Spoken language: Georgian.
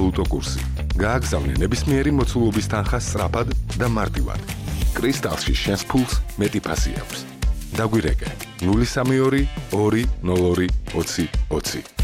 ვალუტო კურსი. გააგზავნე ნებისმიერი მოცულობის თანხა სწრაფად და მარტივად. კრისტალში შენს ფულს მეტი ფასი აქვს. დაგვირეკე 032 202 20 20.